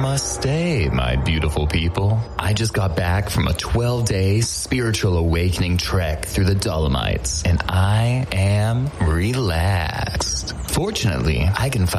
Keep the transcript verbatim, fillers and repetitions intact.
Namaste, my beautiful people. I just got back from a twelve-day spiritual awakening trek through the Dolomites, and I am relaxed. Fortunately, I can find